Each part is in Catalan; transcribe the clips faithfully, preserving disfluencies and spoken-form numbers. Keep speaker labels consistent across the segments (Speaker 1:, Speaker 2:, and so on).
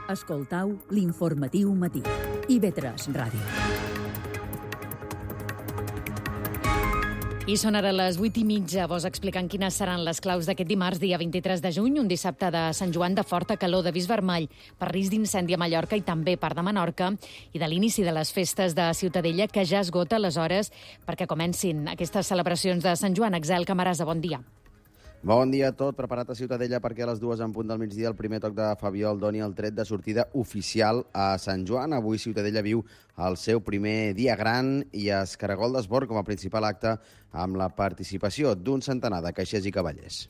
Speaker 1: Escoltau l'informatiu matí. I ve tres Ràdio.
Speaker 2: I són ara les vuit i mitja, vos explicant quines seran les claus d'aquest dimarts, dia vint-i-tres de juny, un dissabte de Sant Joan de forta calor, d'avís vermell per risc d'incendi a Mallorca i també part de Menorca, i de l'inici de les festes de Ciutadella, que ja esgota les hores perquè comencin aquestes celebracions de Sant Joan. Axel Camarasa, bon dia.
Speaker 3: Bon dia a tot, preparat a Ciutadella perquè a les dues en punt del migdia el primer toc de Fabiol doni el tret de sortida oficial a Sant Joan. Avui Ciutadella viu el seu primer dia gran i es Caragol d'Esbord com a principal acte amb la participació d'un centenar de caixers i cavallers.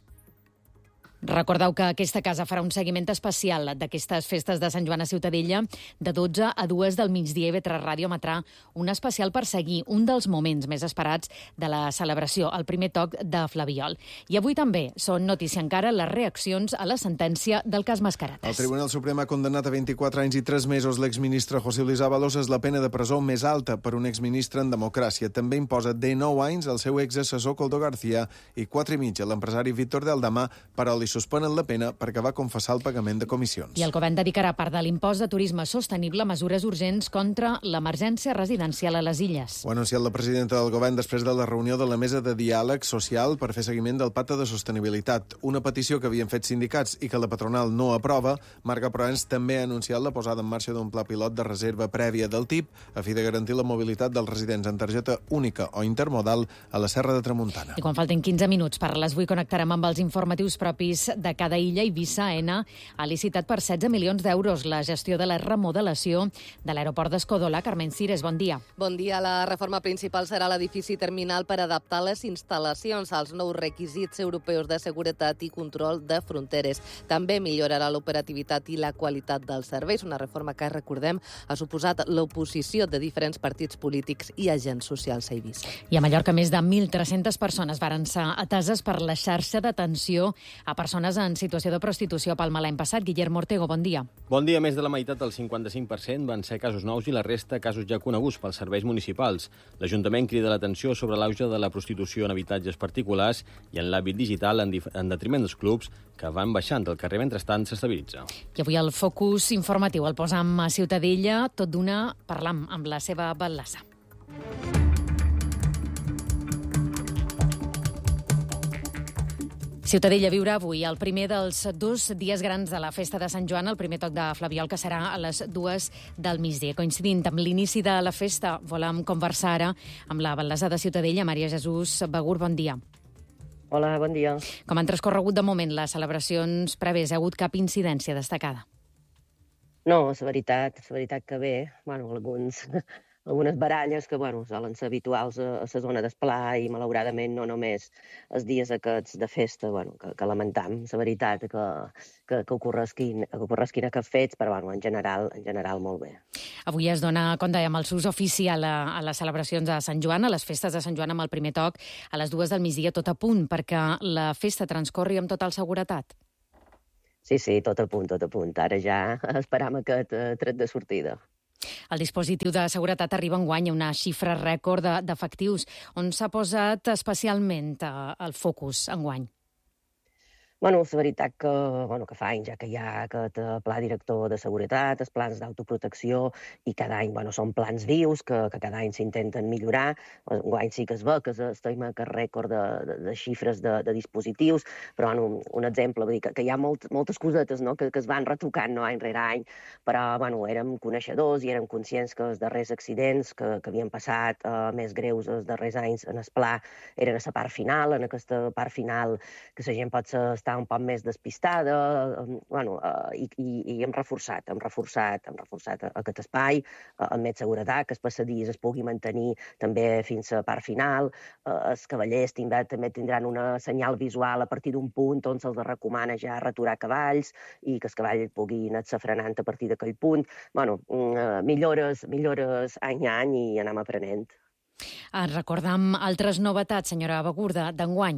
Speaker 2: Recordeu que aquesta casa farà un seguiment especial d'aquestes festes de Sant Joan a Ciutadella de dotze a dues del migdia, i ve tres Ràdio emetrà un especial per seguir un dels moments més esperats de la celebració, el primer toc de Flabiol. I avui també són notícia encara les reaccions a la sentència del cas Mascaretes.
Speaker 4: El Tribunal Suprem ha condemnat a vint-i-quatre anys i tres mesos l'exministre José Luis Ábalos. És la pena de presó més alta per un exministre en democràcia. També imposa de nou anys al seu exassessor Coldo García i quatre i mig a l'empresari Víctor de Aldama, però li suspenen la pena perquè va confessar el pagament de comissions.
Speaker 2: I el govern dedicarà part de l'impost de turisme sostenible a mesures urgents contra l'emergència residencial a les Illes.
Speaker 4: Ho ha anunciat la presidenta del govern després de la reunió de la mesa de diàleg social per fer seguiment del pacte de sostenibilitat, una petició que havien fet sindicats i que la patronal no aprova. Marga Proens també ha anunciat la posada en marxa d'un pla pilot de reserva prèvia del T I P a fi de garantir la mobilitat dels residents en targeta única o intermodal a la Serra de Tramuntana.
Speaker 2: I quan falten quinze minuts per les vuit connectarem amb els informatius propis de cada illa. Eivissa Aena ha licitat per setze milions d'euros la gestió de la remodelació de l'aeroport d'Escodola. Carmen Cires, bon dia.
Speaker 5: Bon dia. La reforma principal serà l'edifici terminal per adaptar les instal·lacions als nous requisits europeus de seguretat i control de fronteres. També millorarà l'operativitat i la qualitat dels serveis, una reforma que, recordem, ha suposat l'oposició de diferents partits polítics i agents socials a Eivissa.
Speaker 2: I a Mallorca més de mil tres-centes persones varen ser ateses per la xarxa d'atenció a persones en situació de prostitució a Palma l'any passat. Guillermo Ortego, bon dia.
Speaker 6: Bon dia. Més de la meitat, del cinquanta-cinc per cent, van ser casos nous i la resta casos ja coneguts pels serveis municipals. L'Ajuntament crida l'atenció sobre l'auge de la prostitució en habitatges particulars i en l'àmbit digital en, en detriment dels clubs que van baixant del carrer. Mentrestant, s'estabilitza.
Speaker 2: I avui el focus informatiu el posam a Ciutadella. Tot d'una parlam amb la seva Ballassa. Ciutadella viurà avui el primer dels dos dies grans de la festa de Sant Joan, el primer toc de Flabiol, que serà a les dues del migdia. Coincidint amb l'inici de la festa, volem conversar ara amb la Ballassa de Ciutadella, Maria Jesús Begur. Bon dia.
Speaker 7: Hola, bon dia.
Speaker 2: Com han transcorregut de moment les celebracions prèvies? Hi ha hagut cap incidència destacada?
Speaker 7: No, la veritat, la veritat que bé. Bueno, alguns... algunes baralles que, bueno, solen ser habituals a, a la zona d'Esplà i, malauradament, no només els dies aquests de festa, bueno, que, que lamentam, la veritat, que, que, que ocorresquin, que ocorresquin aquests fets, però, bueno, en general, en general, molt bé.
Speaker 2: Avui es dona, com dèiem, el ús oficial a, a les celebracions de Sant Joan, a les festes de Sant Joan amb el primer toc, a les dues del migdia, tot a punt, perquè la festa transcorri amb total seguretat.
Speaker 7: Sí, sí, tot a punt, tot a punt. Ara ja esperam aquest uh, tret de sortida.
Speaker 2: El dispositiu de seguretat arriba enguany a una xifra rècord d'efectius. On s'ha posat especialment el focus enguany?
Speaker 7: Bueno, la veritat que, bueno, que fa anys ja que hi ha aquest pla director de seguretat, els plans d'autoprotecció, i cada any, bueno, són plans vius que, que cada any s'intenten millorar. Enguany sí que es ve que estem a aquest rècord de, de, de xifres de, de dispositius, però bueno, un exemple, vull dir que, que hi ha molt, moltes cosetes, no?, que, que es van retocant, no?, any rere any, però bueno, érem coneixedors i érem conscients que els darrers accidents que, que havien passat eh, més greus els darrers anys en el pla eren a la part final, en aquesta part final que la gent pot estar un poc més despistada, eh, bueno, eh, i, i, i hem reforçat, hem reforçat, hem reforçat aquest espai, eh, amb més seguretat, que els passadís es pugui mantenir també fins a la part final. Eh, els cavallers també, també tindran una senyal visual a partir d'un punt on se'ls recomana ja raturar cavalls i que el cavall pugui anar-se frenant a partir d'aquell punt. Bueno, eh, millores, millores any a any i anem aprenent.
Speaker 2: Ah, recordam altres novetats, senyora Begur, d'enguany.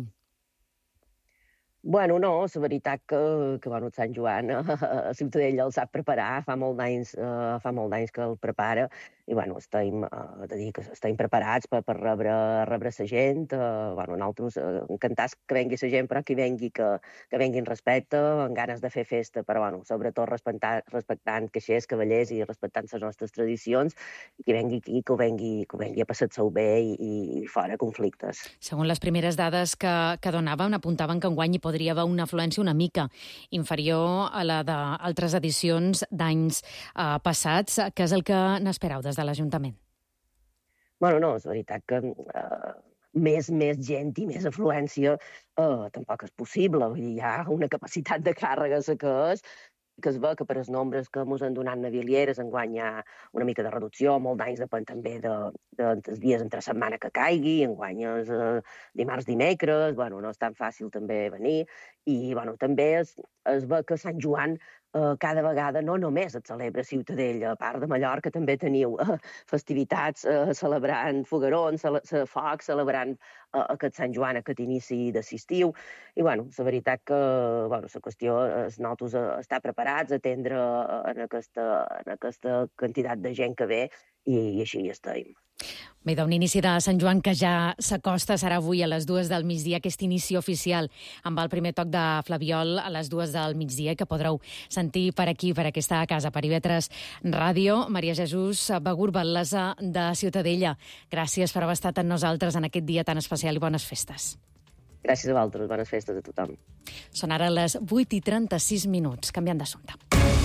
Speaker 7: Bueno, no, la veritat que, que bueno, Sant Joan a Ciutadella el sap preparar, fa molt d'anys, eh, fa molt d'anys que el prepara, i bueno, estem, eh, de dir que estem preparats per, per rebre, rebre la gent. Eh, bueno, nosaltres eh, encantats que vengui la gent, però que vengui que, que venguin respecte, amb ganes de fer festa, però bueno, sobretot respectant, respectant caixers, cavallers i respectant les nostres tradicions, i que vengui aquí, que ho vengui, que ho vengui a passar-se-ho bé i, i fora conflictes.
Speaker 2: Segons les primeres dades que, que donaven, apuntaven que enguany hi podria haver una afluència una mica inferior a la d'altres edicions d'anys eh, passats. Què és el que n'espereu des de l'Ajuntament?
Speaker 7: Bueno, no, és veritat que eh, més, més gent i més afluència eh, tampoc és possible. Vull dir, hi ha una capacitat de càrrega que és, que es ve que per els nombres que ens han donat navilieres enguany hi ha una mica de reducció, molt d'anys depèn també de, de, dels dies entre setmana que caigui, enguany és eh, dimarts, dimecres, bueno, no és tan fàcil també venir, i bueno, també es, es ve que Sant Joan eh, cada vegada no només es celebra a Ciutadella, a part de Mallorca també teniu eh, festivitats eh, celebrant foguerons, cele, foc, celebrant eh, aquest Sant Joan, aquest inici de l'estiu, i bueno, la veritat que bueno, la qüestió és nosaltres estar preparats, atendre en aquesta, en aquesta quantitat de gent que ve, i, i així estem.
Speaker 2: Bé, d'un inici de Sant Joan que ja s'acosta, serà avui a les dues del migdia aquest inici oficial amb el primer toc de Flabiol a les dues del migdia, que podreu sentir per aquí, per aquesta casa, per I V tres Ràdio. Maria Jesús Begur, batlessa de Ciutadella, gràcies per haver estat amb nosaltres en aquest dia tan especial i bones festes.
Speaker 7: Gràcies a vosaltres, bones festes a tothom.
Speaker 2: Són ara les vuit i trenta-sis minuts, canviant d'assumpte.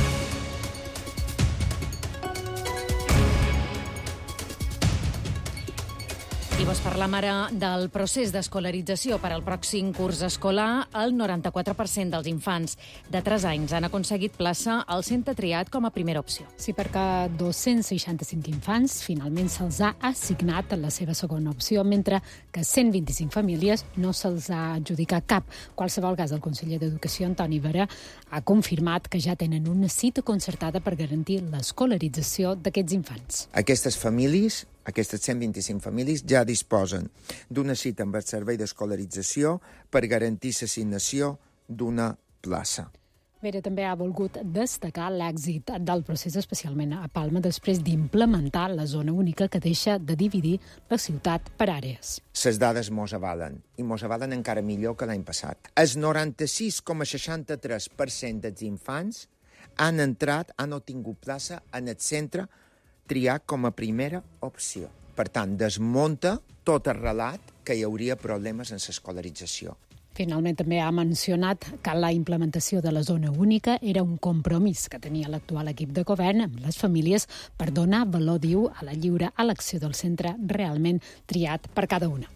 Speaker 2: I vos parlam ara del procés d'escolarització per al pròxim curs escolar. El noranta-quatre per cent dels infants de tres anys han aconseguit plaça al centre triat com a primera opció.
Speaker 8: Sí, perquè dos-cents seixanta-cinc infants finalment se'ls ha assignat la seva segona opció, mentre que cent vint-i-cinc famílies no se'ls ha adjudicat cap. Qualsevol cas, el conseller d'Educació, Antoni Vera, ha confirmat que ja tenen una cita concertada per garantir l'escolarització d'aquests infants.
Speaker 9: Aquestes famílies Aquestes cent vint-i-cinc famílies ja disposen d'una cita amb el servei d'escolarització per garantir l'assignació d'una plaça.
Speaker 8: Vera també ha volgut destacar l'èxit del procés, especialment a Palma, després d'implementar la zona única que deixa de dividir la ciutat per àrees.
Speaker 9: Les dades mos avalen, i mos avalen encara millor que l'any passat. El noranta-sis coma seixanta-tres per cent dels infants han entrat, han obtingut plaça en el centre triat com a primera opció. Per tant, desmunta tot el relat que hi hauria problemes en l'escolarització.
Speaker 8: Finalment també ha mencionat que la implementació de la zona única era un compromís que tenia l'actual equip de govern amb les famílies per donar valor, diu, a la lliure elecció del centre realment triat per cada una.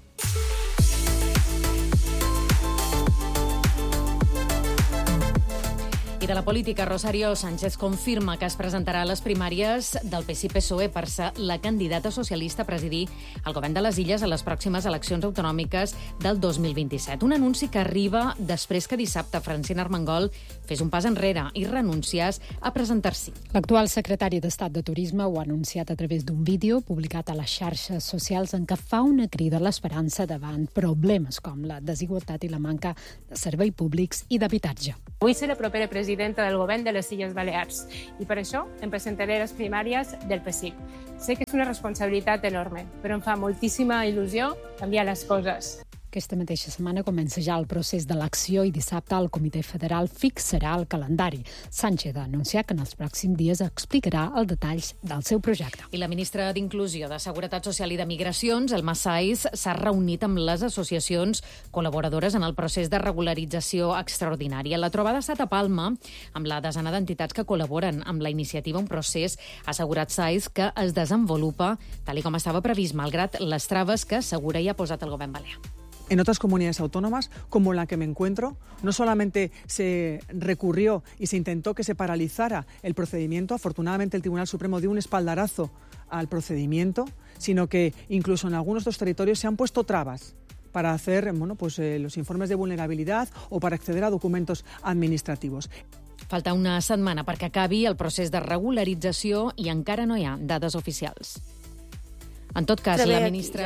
Speaker 2: I de la política, Rosario Sánchez confirma que es presentarà a les primàries del P S I P S O E per ser la candidata socialista a presidir el govern de les Illes a les pròximes eleccions autonòmiques del dos mil vint-i-set. Un anunci que arriba després que dissabte Francina Armengol fes un pas enrere i renunciés a presentar-s'hi.
Speaker 8: L'actual secretari d'Estat de Turisme ho ha anunciat a través d'un vídeo publicat a les xarxes socials en què fa una crida a l'esperança davant problemes com la desigualtat i la manca de serveis públics i d'habitatge.
Speaker 10: Vull ser la propera presidenta del govern de les Illes Balears i per això em presentaré a les primàries del P S I C. Sé que és una responsabilitat enorme, però em fa moltíssima il·lusió canviar les coses.
Speaker 8: Aquesta mateixa setmana comença ja el procés d'elecció i dissabte el Comitè Federal fixarà el calendari. Sánchez ha anunciat que en els pròxims dies explicarà els detalls del seu projecte.
Speaker 2: I la ministra d'Inclusió, de Seguretat Social i de Migracions, Elma Saiz, s'ha reunit amb les associacions col·laboradores en el procés de regularització extraordinària. La trobada ha estat a Palma amb la desena d'entitats que col·laboren amb la iniciativa. Un procés, ha assegurat Saiz, que es desenvolupa tal i com estava previst, malgrat les traves que assegura hi ha posat el govern balear.
Speaker 11: En otras comunidades autónomas, como la que me encuentro, no solamente se recurrió y se intentó que se paralizara el procedimiento, afortunadamente el Tribunal Supremo dio un espaldarazo al procedimiento, sino que incluso en algunos de los territorios se han puesto trabas para hacer bueno, pues, eh, los informes de vulnerabilidad o para acceder a documentos administrativos.
Speaker 2: Falta una setmana perquè acabi el procés de regularització i encara no hi ha dades oficials. En tot cas, la ministra...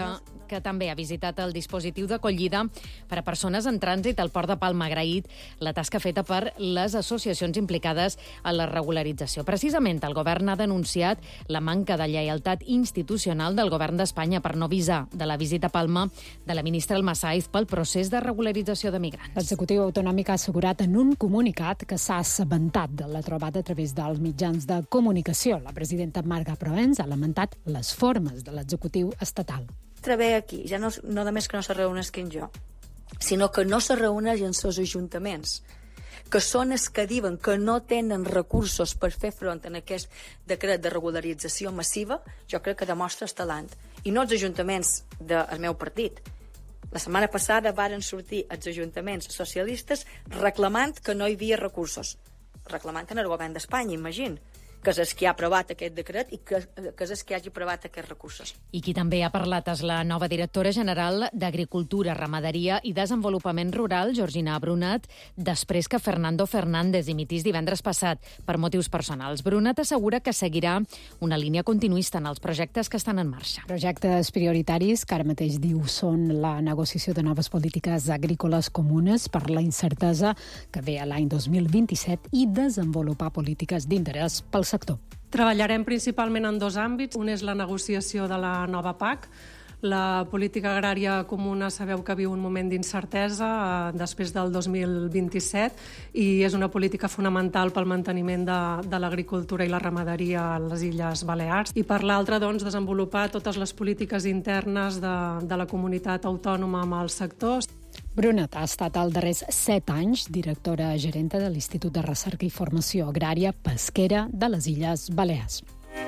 Speaker 2: que també ha visitat el dispositiu d'acollida per a persones en trànsit al port de Palma. Ha agraït la tasca feta per les associacions implicades en la regularització. Precisament, el govern ha denunciat la manca de lleialtat institucional del govern d'Espanya per no avisar de la visita a Palma de la ministra Alma Sáiz pel procés de regularització de migrants.
Speaker 8: L'executiu autonòmic ha assegurat en un comunicat que s'ha assabentat de la trobada a través dels mitjans de comunicació. La presidenta Marga Proens ha lamentat les formes de l'executiu estatal.
Speaker 12: Trebé aquí, ja no, no només que no se reuneixin jo, sinó que no se reuneixen els ajuntaments, que són els que diuen que no tenen recursos per fer front a aquest decret de regularització massiva, jo crec que demostra el talent. I no els ajuntaments del meu partit. La setmana passada varen sortir els ajuntaments socialistes reclamant que no hi havia recursos. Reclamant en el govern d'Espanya, imagina, que és el que ha aprovat aquest decret i que, que és el que hagi aprovat aquests recursos.
Speaker 2: I qui també ha parlat és la nova directora general d'Agricultura, Ramaderia i Desenvolupament Rural, Georgina Brunat, després que Fernando Fernández dimitís divendres passat per motius personals. Brunat assegura que seguirà una línia continuista en els projectes que estan en marxa.
Speaker 8: Projectes prioritaris que ara mateix diu són la negociació de noves polítiques agrícoles comunes per la incertesa que ve a l'any dos mil vint-i-set i desenvolupar polítiques d'interès pel sector.
Speaker 13: Treballarem principalment en dos àmbits. Un és la negociació de la nova P A C. La política agrària comuna sabeu que viu un moment d'incertesa eh, després del dos mil vint-i-set i és una política fonamental pel manteniment de, de l'agricultura i la ramaderia a les Illes Balears. I per l'altra, doncs, desenvolupar totes les polítiques internes de, de la comunitat autònoma amb el sector.
Speaker 8: Brunat ha estat els darrers set anys directora gerenta de l'Institut de Recerca i Formació Agrària Pesquera de les Illes Balears.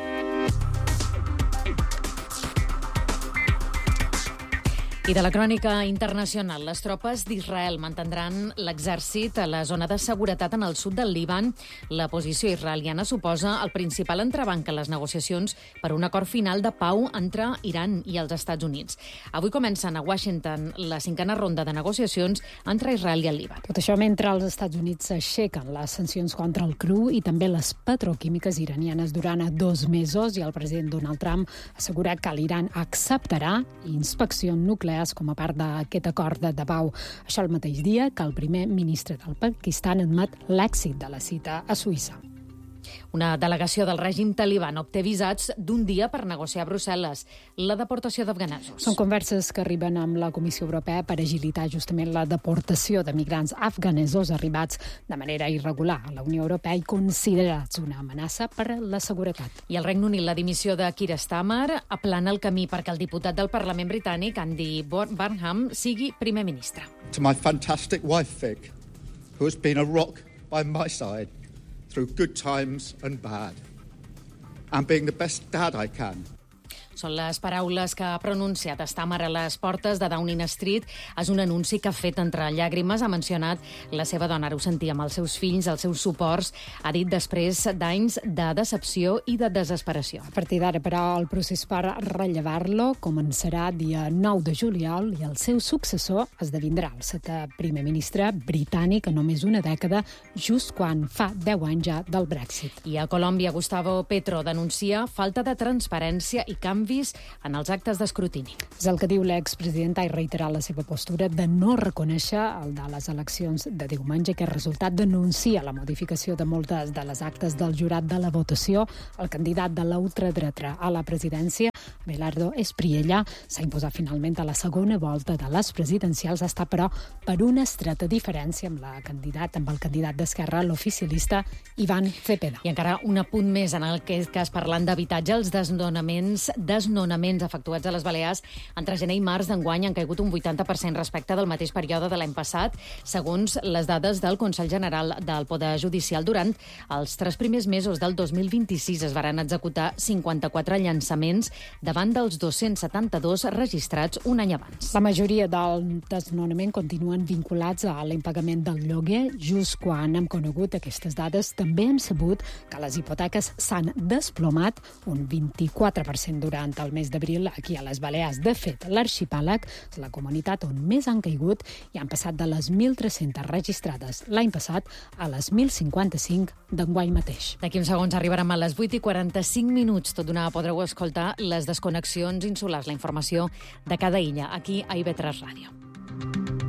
Speaker 2: I de la crònica internacional, les tropes d'Israel mantindran l'exèrcit a la zona de seguretat en el sud del Líban. La posició israeliana suposa el principal entrebanc en les negociacions per un acord final de pau entre Iran i els Estats Units. Avui comencen a Washington la cinquena ronda de negociacions entre Israel i el Líban.
Speaker 8: Tot això mentre els Estats Units s'aixequen les sancions contra el cru i també les petroquímiques iranianes durant dos mesos i el president Donald Trump assegura que l'Iran acceptarà inspeccions nuclears com a part d'aquest acord de pau. Això el mateix dia que el primer ministre del Pakistan admet l'èxit de la cita a Suïssa.
Speaker 2: Una delegació del règim taliban obté visats d'un dia per negociar a Brussel·les la deportació d'afganesos.
Speaker 8: Són converses que arriben amb la Comissió Europea per agilitar justament la deportació de migrants afganesos arribats de manera irregular a la Unió Europea i considerats una amenaça per a la seguretat.
Speaker 2: I al Regne Unit la dimissió de Keir Starmer aplana el camí perquè el diputat del Parlament britànic, Andy Burnham, sigui primer ministre.
Speaker 14: To my fantastic wife, Vic, who has been a rock by my side through good times and bad, and being the best dad I can.
Speaker 2: Són les paraules que ha pronunciat Starmer a les portes de Downing Street. És un anunci que ha fet entre llàgrimes. Ha mencionat la seva dona, ara ho sentíem, els seus fills, els seus suports. Ha dit després d'anys de decepció i de desesperació.
Speaker 8: A partir d'ara, però, el procés per rellevar-lo començarà dia nou de juliol i el seu successor esdevindrà el setè primer ministre britànic en només una dècada, just quan fa deu anys ja del Brexit.
Speaker 2: I a Colòmbia, Gustavo Petro denuncia falta de transparència i canvi en els actes d'escrutini.
Speaker 8: És el que diu l'expresidenta i reiterar la seva postura de no reconèixer el de les eleccions de diumenge, que el resultat denuncia la modificació de moltes de les actes del jurat de la votació. El candidat de la ultradreta a la presidència, Abelardo Espriella, s'ha imposat finalment a la segona volta de les presidencials, està però per una estreta diferència amb la candidat, amb el candidat d'Esquerra, l'oficialista Ivan Cepeda.
Speaker 2: I encara un apunt més en aquest cas parlant d'habitatge, els desnonaments desnonaments efectuats a les Balears entre gener i març d'enguany han caigut un vuitanta per cent respecte del mateix període de l'any passat, segons les dades del Consell General del Poder Judicial. Durant els tres primers mesos del dos mil vint-i-sis es varen executar cinquanta-quatre llançaments davant dels dos-cents setanta-dos registrats un any abans.
Speaker 8: La majoria del desnonament continuen vinculats a l'impagament del lloguer. Just quan hem conegut aquestes dades, també hem sabut que les hipoteques s'han desplomat un vint-i-quatre per cent durant el mes d'abril aquí a les Balears. De fet, l'arxipèlag és la comunitat on més han caigut i han passat de les mil tres-centes registrades l'any passat a les mil cinquanta-cinc d'enguany mateix.
Speaker 2: D'aquí uns segons arribarem a les vuit i quaranta-cinc minuts. Tot d'una podreu escoltar les desconexions les connexions insulars, la informació de cada illa, aquí a I V tres Ràdio.